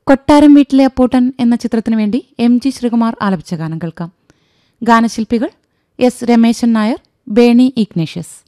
കൊട്ടാരം വീട്ടിലെ അപ്പൂട്ടൻ എന്ന ചിത്രത്തിനു വേണ്ടി MG ശ്രീകുമാർ ആലപിച്ച ഗാനം കേൾക്കാം. ഗാനശില്പികൾ S രമേശൻ നായർ, ബേണി ഇഗ്നേഷ്യസ്.